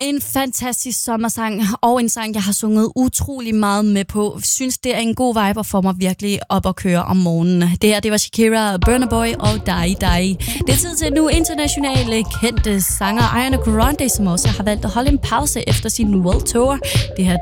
En fantastisk sommersang, og en sang, jeg har sunget utrolig meget med på. Synes, det er en god vibe og får mig virkelig op at køre om morgenen. Det her, det var Shakira, Burna Boy og Die Die. Det er tid til nu internationale kendte sanger Ariana Grande, som også har valgt at holde en pause efter sin World Tour. Det her,